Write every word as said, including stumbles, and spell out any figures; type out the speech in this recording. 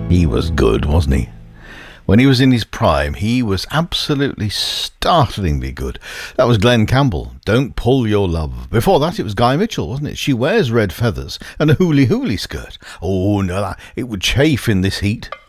He was good, wasn't he? When he was in his prime, he was absolutely startlingly good. That was Glenn Campbell, Don't Pull Your Love. Before that, it was Guy Mitchell, wasn't it? She Wears Red Feathers and a hooly hooly skirt. Oh, no, it would chafe in this heat.